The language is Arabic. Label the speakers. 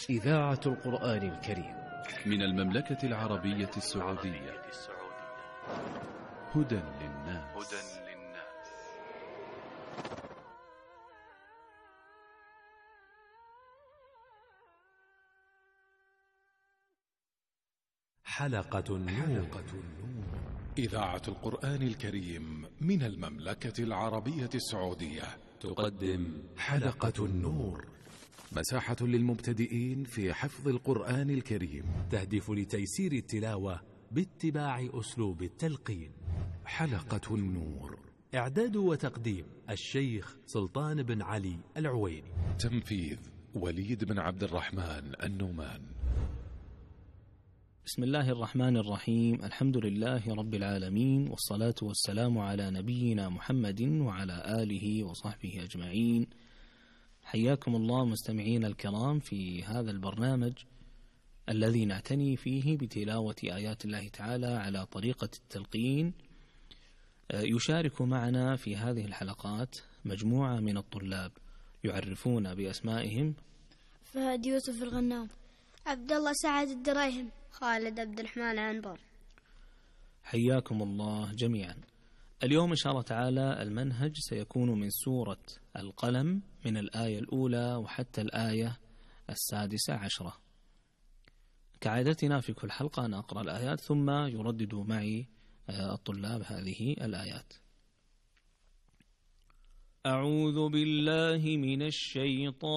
Speaker 1: إذاعة القرآن الكريم
Speaker 2: من المملكة العربية السعودية. هدى للناس.
Speaker 3: حلقة النور.
Speaker 4: إذاعة القرآن الكريم من المملكة العربية السعودية
Speaker 3: تقدم حلقة النور،
Speaker 4: مساحة للمبتدئين في حفظ القرآن الكريم،
Speaker 3: تهدف لتيسير التلاوة باتباع أسلوب التلقين.
Speaker 4: حلقة النور،
Speaker 3: إعداد وتقديم الشيخ سلطان بن علي العويني،
Speaker 4: تنفيذ وليد بن عبد الرحمن النومان.
Speaker 5: بسم الله الرحمن الرحيم. الحمد لله رب العالمين، والصلاة والسلام على نبينا محمد وعلى آله وصحبه أجمعين. حياكم الله مستمعين الكرام في هذا البرنامج الذي نعتني فيه بتلاوة آيات الله تعالى على طريقة التلقين. يشارك معنا في هذه الحلقات مجموعة من الطلاب يعرفون بأسمائهم:
Speaker 6: فهد يوسف الغنام، عبد الله سعد الدراهم، خالد عبد الرحمن عنبر.
Speaker 5: حياكم الله جميعا. اليوم إن شاء الله تعالى المنهج سيكون من سورة القلم من الآية الأولى وحتى الآية 16. كعادتنا في كل حلقة أنا أقرأ الآيات ثم يردد معي الطلاب هذه الآيات. أعوذ بالله من الشيطان